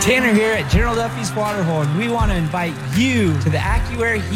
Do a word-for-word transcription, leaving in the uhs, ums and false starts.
Tanner here at General Duffy's Water Hole, and we want to invite you to the AccuAir